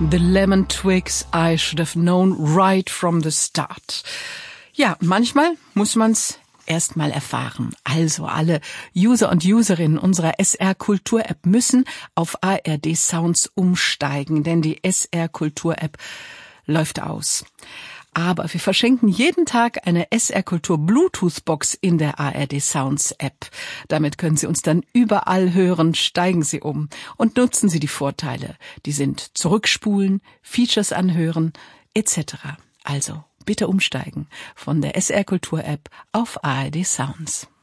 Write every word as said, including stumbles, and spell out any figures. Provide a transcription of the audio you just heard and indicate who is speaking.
Speaker 1: The Lemon Twigs, I should have known right from the start. Ja, manchmal muss man's erst mal erfahren. Also alle User und Userinnen unserer S R Kultur App müssen auf A R D Sounds umsteigen, denn die S R Kultur App läuft aus. Aber wir verschenken jeden Tag eine S R Kultur Bluetooth Box in der A R D Sounds App. Damit können Sie uns dann überall hören. Steigen Sie um und nutzen Sie die Vorteile. Die sind Zurückspulen, Features anhören et cetera. Also bitte umsteigen von der S R Kultur App auf A R D Sounds.